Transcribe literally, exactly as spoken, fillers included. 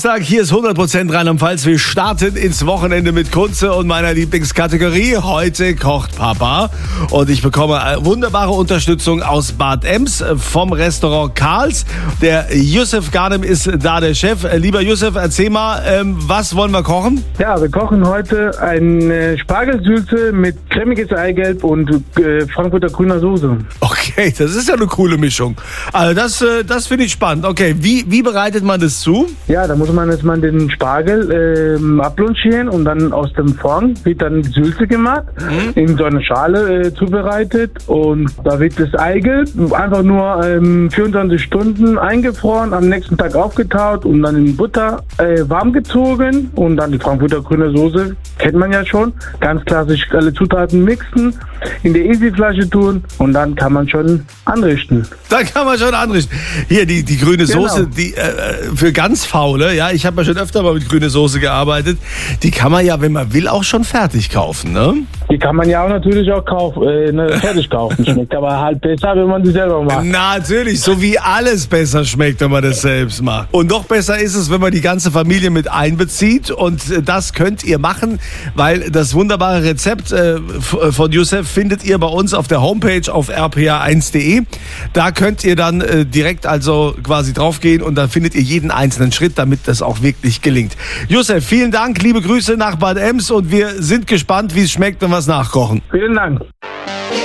Sag, hier ist hundert Prozent Rheinland-Pfalz. Wir starten ins Wochenende mit Kunze und meiner Lieblingskategorie. Heute kocht Papa. Und ich bekomme wunderbare Unterstützung aus Bad Ems vom Restaurant Karls. Der Youssef Ghanem ist da der Chef. Lieber Youssef, erzähl mal, ähm, was wollen wir kochen? Ja, wir kochen heute eine Spargelsülze mit cremiges Eigelb und äh, Frankfurter grüner Soße. Okay, das ist ja eine coole Mischung. Also das, äh, das finde ich spannend. Okay, wie, wie bereitet man das zu? Ja, da muss man jetzt mal den Spargel ähm, abblanchieren und dann aus dem Fond wird dann Sülze gemacht, mhm. in so eine Schale äh, zubereitet und da wird das Eigelb einfach nur ähm, vierundzwanzig Stunden eingefroren, am nächsten Tag aufgetaut und dann in Butter äh, warm gezogen und dann die Frankfurter grüne Soße, kennt man ja schon, ganz klassisch alle Zutaten mixen, in die Easy-Flasche tun und dann kann man schon anrichten. Dann kann man schon anrichten. Hier, die, die grüne Genau. Soße, die äh, für ganz Faule, ja, ich habe ja schon öfter mal mit grüne Soße gearbeitet, die kann man ja, wenn man will, auch schon fertig kaufen, ne? Die kann man ja auch natürlich auch kaufen, äh, ne, fertig kaufen. Schmeckt aber halt besser, wenn man sie selber macht. Natürlich, so wie alles besser schmeckt, wenn man das selbst macht. Und noch besser ist es, wenn man die ganze Familie mit einbezieht. Und das könnt ihr machen, weil das wunderbare Rezept äh, von Youssef findet ihr bei uns auf der Homepage auf r p a eins punkt d e. Da könnt ihr dann äh, direkt also quasi draufgehen und dann findet ihr jeden einzelnen Schritt, damit das auch wirklich gelingt. Youssef, vielen Dank, liebe Grüße nach Bad Ems und wir sind gespannt, wie es schmeckt, wenn wir es nachkochen. Vielen Dank.